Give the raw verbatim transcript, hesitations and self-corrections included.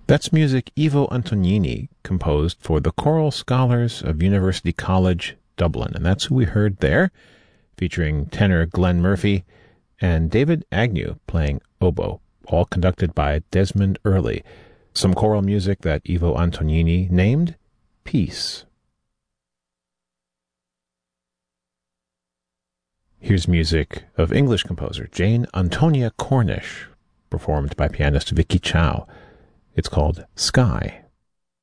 That's music Ivo Antonini composed for the Choral Scholars of University College, Dublin. And that's who we heard there, featuring tenor Glenn Murphy and David Agnew playing oboe, all conducted by Desmond Early. Some choral music that Ivo Antonini named Peace. Here's music of English composer Jane Antonia Cornish, performed by pianist Vicky Chow. It's called Sky.